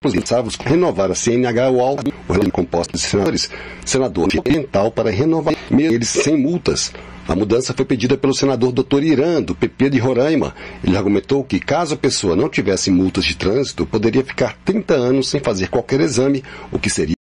Pensávamos renovar a CNH o composto de senadores, senador ambiental para renovar eles sem multas. A mudança foi pedida pelo senador Dr. Irã, do PP de Roraima. Ele argumentou que, caso a pessoa não tivesse multas de trânsito, poderia ficar 30 anos sem fazer qualquer exame, o que seria